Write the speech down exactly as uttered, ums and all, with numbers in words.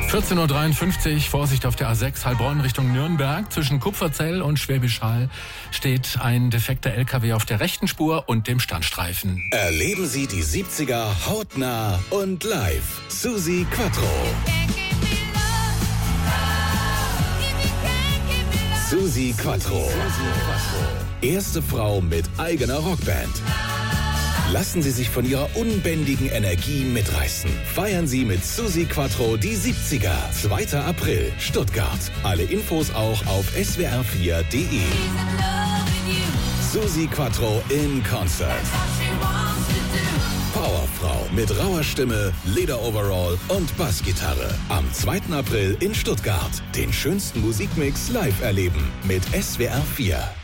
vierzehn Uhr dreiundfünfzig, Vorsicht auf der A sechs, Heilbronn Richtung Nürnberg. Zwischen Kupferzell und Schwäbisch Hall steht ein defekter L K W auf der rechten Spur und dem Standstreifen. Erleben Sie die siebziger hautnah und live. Susi Quattro. Susi Quattro. Erste Frau mit eigener Rockband. Lassen Sie sich von ihrer unbändigen Energie mitreißen. Feiern Sie mit Susi Quattro die siebziger. zweiter April, Stuttgart. Alle Infos auch auf s w r vier punkt d e. Susi Quattro in Concert. Powerfrau mit rauer Stimme, Lederoverall und Bassgitarre. Am zweiten April in Stuttgart. Den schönsten Musikmix live erleben mit S W R vier.